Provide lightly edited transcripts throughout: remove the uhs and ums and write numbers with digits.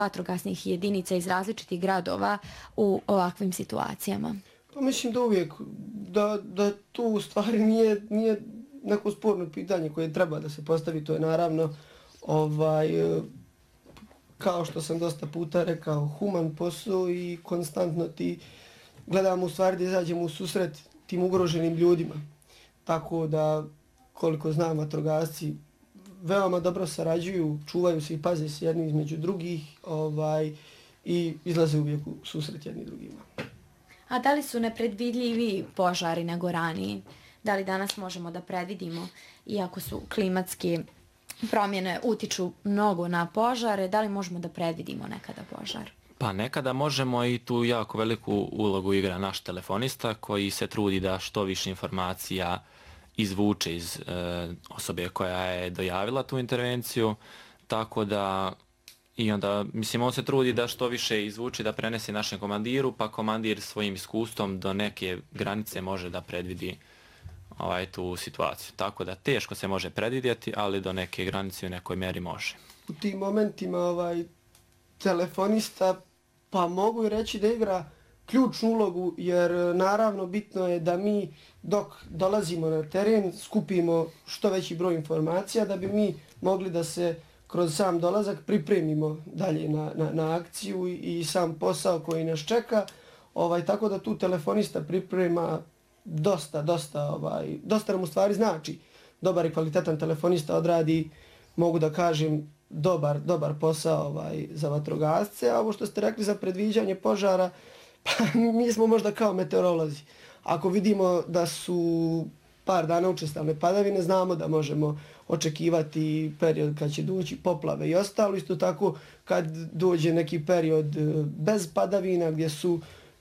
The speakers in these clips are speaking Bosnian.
vatrogasnih jedinica iz različitih gradova u ovakvim situacijama? Pa mislim da uvijek, da tu u stvari nije neko sporno pitanje koje treba da se postavi, to je naravno kao što sam dosta puta rekao, human posao i konstantno ti gledamo u stvari da izađemo u susret tim ugroženim ljudima. Tako da, koliko znam, vatrogasci veoma dobro sarađuju, čuvaju se i paze se jedni između drugih i izlaze uvijek u susret jedni drugima. A da li su nepredvidljivi požari nego raniji? Da li danas možemo da predvidimo, iako su klimatske promjene utiču mnogo na požare, da li možemo da predvidimo nekada požar? Pa nekada možemo i tu jako veliku ulogu igra naš telefonista koji se trudi da što više informacija izvuče iz osobe koja je dojavila tu intervenciju, tako da i onda, mislim, on se trudi da što više izvuče, da prenese našem komandiru, pa komandir svojim iskustvom do neke granice može da predvidi tu situaciju. Tako da teško se može predvidjeti, ali do neke granice u nekoj mjeri može. U tim momentima telefonista, pa mogu i reći da igra ključnu ulogu, jer naravno bitno je da mi dok dolazimo na teren skupimo što veći broj informacija da bi mi mogli da se kroz sam dolazak pripremimo dalje na akciju i sam posao koji nas čeka. Tako da tu telefonista priprema dosta nam u stvari znači. Dobar i kvalitetan telefonista odradi, mogu da kažem, dobar posao za vatrogasce, a ovo što ste rekli za predviđanje požara, pa mi smo možda kao meteorolozi. Ako vidimo da su par dana učestalne padavine, znamo da možemo očekivati period kad će doći poplave i ostalo. Isto tako kad dođe neki period bez padavina gdje su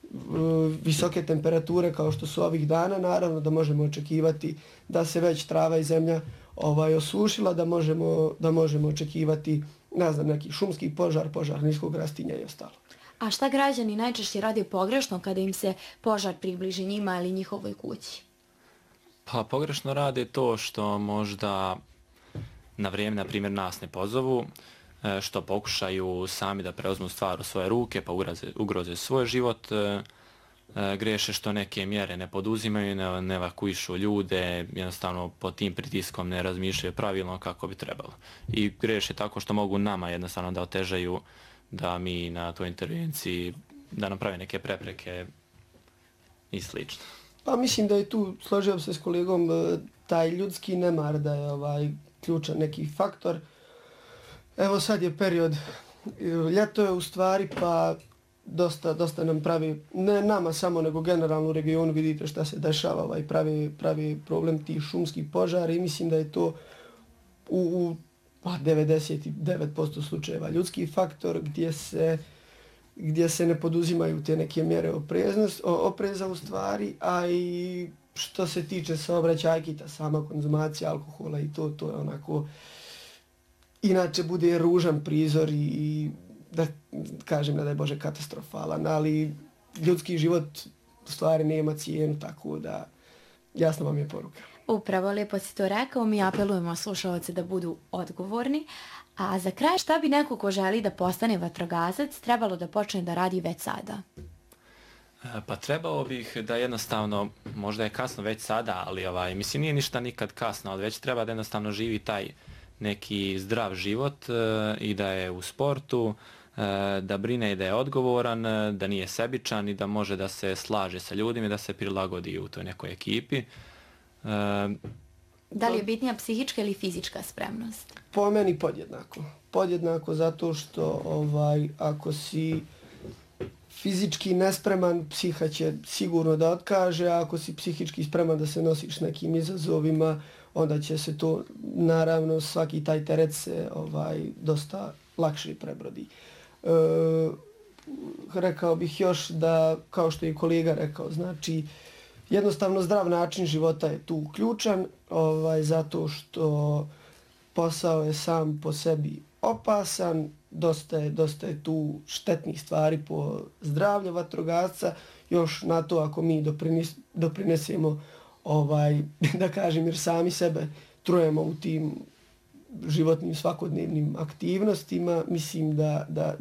visoke temperature kao što su ovih dana, naravno da možemo očekivati da se već trava i zemlja osušila, da možemo očekivati, ne znam, neki šumski požar niskog rastinja i ostalo. A šta građani najčešće rade pogrešno kada im se požar približi njima ili njihovoj kući? Pa pogrešno rade to što možda na vrijeme, na primjer, nas ne pozovu, što pokušaju sami da preuzmu stvar u svoje ruke pa ugroze svoj život, greše što neke mjere ne poduzimaju, ne evakuišu ljude, jednostavno pod tim pritiskom ne razmišljaju pravilno kako bi trebalo. I greše tako što mogu nama jednostavno da otežaju da mi na toj intervenciji da nam prave neke prepreke i slično. Pa mislim da je tu, složio se s kolegom, taj ljudski nemar da je ključan neki faktor. Evo sad je period, ljeto je u stvari, pa dosta nam pravi, ne nama samo nego generalno u regionu, vidite šta se dešava, pravi problem tih šumskih požara i mislim da je to u 99% slučajeva ljudski faktor gdje se ne poduzimaju te neke mjere opreza u stvari, a i što se tiče saobraćajkita, sama konzumacija alkohola i to je onako, inače bude ružan prizor i da kažem, ne daj Bože, katastrofalan, ali ljudski život u stvari nema cijenu, tako da jasno vam je poruka. Upravo, lijepo si to rekao, mi apelujemo slušalce da budu odgovorni. A za kraj, šta bi neko ko želi da postane vatrogasac trebalo da počne da radi već sada? Pa trebalo bih da jednostavno, možda je kasno već sada, ali mislim nije ništa nikad kasno, ali već treba da jednostavno živi taj neki zdrav život i da je u sportu, da brine i da je odgovoran, da nije sebičan i da može da se slaže sa ljudima i da se prilagodi u toj nekoj ekipi. Da li je bitnija psihička ili fizička spremnost? Po meni podjednako. Podjednako zato što ako si fizički nespreman, psiha će sigurno da otkaže, a ako si psihički spreman da se nosiš s nekim izazovima, onda će se to, naravno, svaki taj teret se dosta lakše prebrodi. Rekao bih još da, kao što je kolega rekao, znači, jednostavno zdrav način života je tu ključan, zato što posao je sam po sebi opasan, dosta je tu štetnih stvari po zdravlje vatrogasca, još na to ako mi doprinesemo, da kažem, jer sami sebe trujemo u tim životnim svakodnevnim aktivnostima, mislim da